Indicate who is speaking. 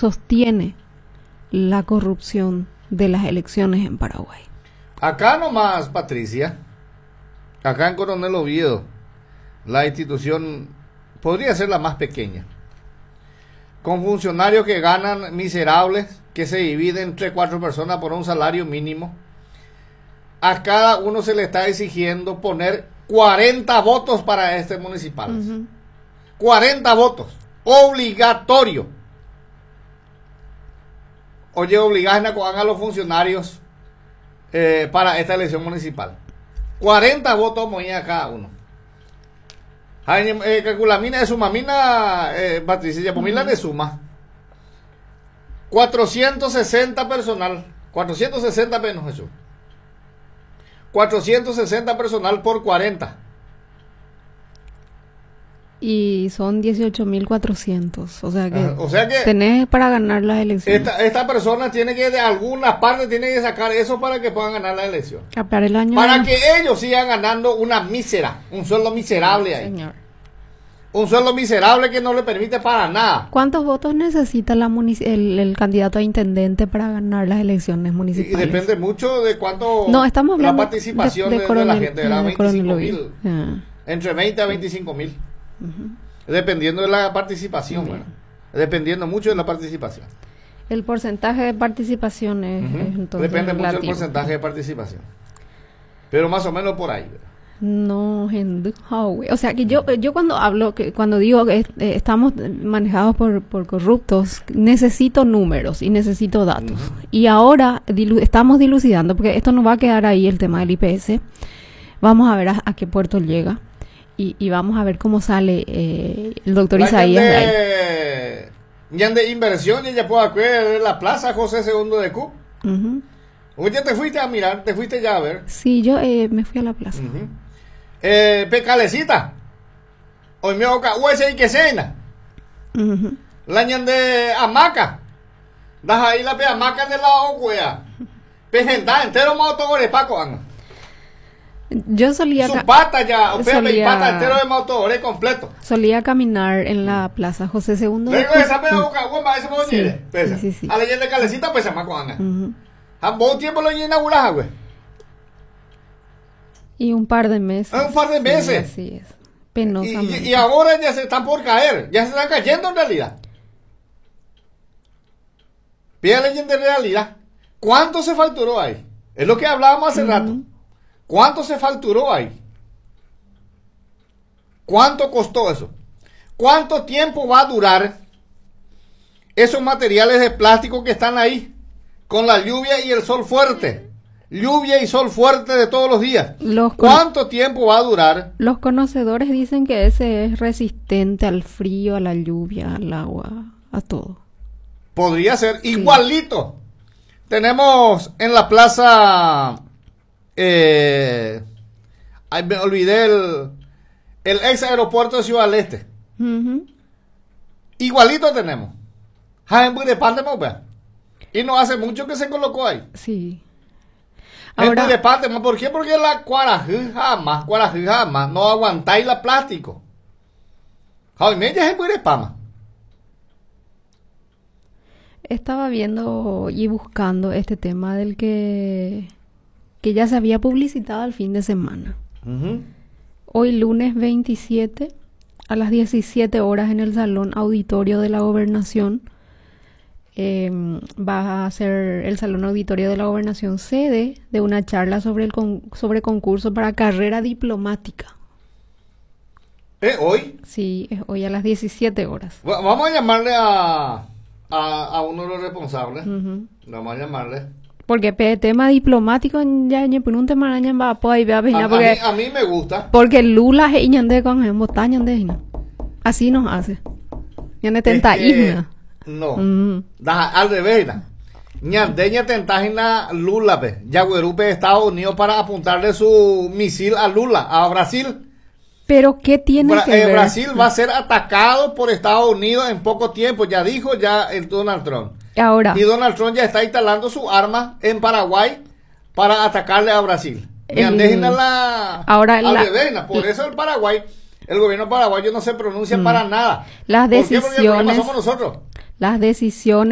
Speaker 1: sostiene la corrupción de las elecciones en Paraguay?
Speaker 2: Acá nomás, Patricia, acá en Coronel Oviedo, la institución podría ser la más pequeña, con funcionarios que ganan miserables, que se dividen entre 4 personas por un salario mínimo. A cada uno se le está exigiendo poner 40 votos para este municipal. 40 votos, obligatorio. Oye, obligan a los funcionarios para esta elección municipal. 40 votos moía cada uno. Calculamina de suma, Patricia, pomila de suma. 460 personal, 460 menos eso. 460 personal por 40.
Speaker 1: Y son 18.400. O sea que tenés para ganar las elecciones.
Speaker 2: Esta persona tiene que, de alguna parte, tiene que sacar eso para que puedan ganar la elección. Para que ellos sigan ganando una mísera, un sueldo miserable ahí. Señor. Un sueldo miserable que no le permite para nada.
Speaker 1: ¿Cuántos votos necesita el candidato a intendente para ganar las elecciones municipales?
Speaker 2: Y depende mucho de cuánto
Speaker 1: estamos hablando
Speaker 2: la participación de la gente. Era 25.000. Entre 20 a 25.000. Dependiendo de la participación. Bueno, dependiendo mucho de la participación.
Speaker 1: El porcentaje de participación es entonces
Speaker 2: depende mucho del porcentaje de participación. Pero más o menos por ahí, ¿verdad?
Speaker 1: No, o sea que yo cuando hablo, cuando digo que estamos manejados por corruptos, necesito números y necesito datos. Y ahora estamos dilucidando, porque esto no va a quedar ahí el tema del IPS. Vamos a ver a qué puerto llega y vamos a ver cómo sale el doctor Isaías de ahí.
Speaker 2: Ya de inversión, ya puedo ver la plaza José II de Cup. Oye, te fuiste a mirar, te fuiste ya a ver.
Speaker 1: Sí, yo me fui a la plaza.
Speaker 2: Pecalecita. Hoy me oca huese y que cena. La ñande hamaca. Das ahí la pe hamaca de la ocuea. Pejenta entero motores paco anga.
Speaker 1: Yo solía
Speaker 2: su pata ya, pata entero de motores completo.
Speaker 1: Solía caminar en la plaza José II.
Speaker 2: Luego esa pe oca, huema ese modo sí. A la ñande calecita pues hamaco anga. A buen tiempo lo inauguraba, güey.
Speaker 1: Y un par de meses.
Speaker 2: Un par de meses.
Speaker 1: Así es. Penosamente.
Speaker 2: Y ahora ya se están por caer. Ya se están cayendo en realidad. Pide leyenda de realidad. ¿Cuánto se facturó ahí? Es lo que hablábamos hace rato. ¿Cuánto se facturó ahí? ¿Cuánto costó eso? ¿Cuánto tiempo va a durar esos materiales de plástico que están ahí? Con la lluvia y el sol fuerte. Lluvia y sol fuerte de todos los días. ¿Cuánto tiempo va a durar?
Speaker 1: Los conocedores dicen que ese es resistente al frío, a la lluvia, al agua, a todo.
Speaker 2: Podría ser igualito. Tenemos en la plaza... ay, me olvidé el ex aeropuerto de Ciudad del Este. Igualito tenemos. Y no hace mucho que se colocó ahí.
Speaker 1: Sí.
Speaker 2: Ahora, ¿por qué? Porque la cuarajú jamás no aguantáis la plástico.
Speaker 1: Estaba viendo y buscando este tema del que ya se había publicitado el fin de semana. Hoy lunes 27 a las 17 horas en el Salón Auditorio de la Gobernación. Va a ser el Salón Auditorio de la Gobernación sede de una charla sobre concurso para carrera diplomática.
Speaker 2: ¿Hoy?
Speaker 1: Sí, es hoy a las 17 horas.
Speaker 2: Vamos a llamarle a uno de los responsables. Vamos a llamarle.
Speaker 1: Porque el tema diplomático ya por un tema va
Speaker 2: a mí me gusta.
Speaker 1: Porque Lula es ñande con así nos hace. Ñande tenta isna.
Speaker 2: No, al revés. Ñandeña tentajina Lula, Yaguerupe de Estados Unidos para apuntarle su misil a Lula, a Brasil.
Speaker 1: Pero ¿qué tiene que ver?
Speaker 2: Brasil va a ser atacado por Estados Unidos en poco tiempo, ya dijo el Donald Trump.
Speaker 1: Ahora.
Speaker 2: Y Donald Trump ya está instalando su arma en Paraguay para atacarle a Brasil. Por eso el Paraguay, el gobierno paraguayo no se pronuncia para nada.
Speaker 1: Las decisiones.
Speaker 2: ¿Por qué? Porque el problema somos nosotros.
Speaker 1: Las decisiones